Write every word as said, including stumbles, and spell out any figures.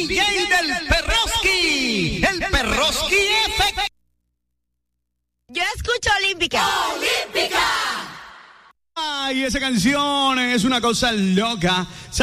D J del Perroski, el Perroski Effect. Yo escucho Olímpica. ¡Olímpica! Ay, esa canción es una cosa loca.